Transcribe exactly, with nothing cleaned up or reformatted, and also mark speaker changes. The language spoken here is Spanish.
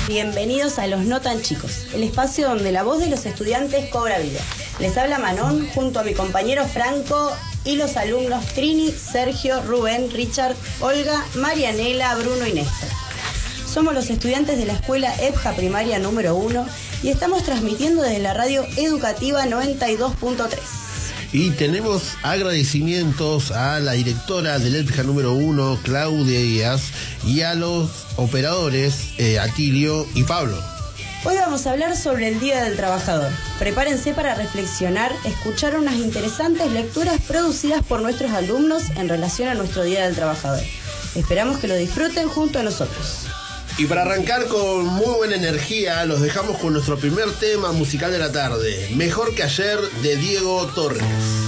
Speaker 1: Bienvenidos a Los No Tan Chicos, el espacio donde la voz de los estudiantes cobra vida. Les habla Manon junto a mi compañero Franco y los alumnos Trini, Sergio, Rubén, Richard, Olga, Marianela, Bruno y Néstor. Somos los estudiantes de la escuela E P J A Primaria número uno y estamos transmitiendo desde la radio educativa noventa y dos punto tres.
Speaker 2: Y tenemos agradecimientos a la directora del E P J A número uno, Claudia Díaz, y a los operadores, eh, Atilio y Pablo.
Speaker 1: Hoy vamos a hablar sobre el Día del Trabajador. Prepárense para reflexionar, escuchar unas interesantes lecturas producidas por nuestros alumnos en relación a nuestro Día del Trabajador. Esperamos que lo disfruten junto a nosotros.
Speaker 2: Y para arrancar con muy buena energía, los dejamos con nuestro primer tema musical de la tarde, Mejor que ayer, de Diego Torres.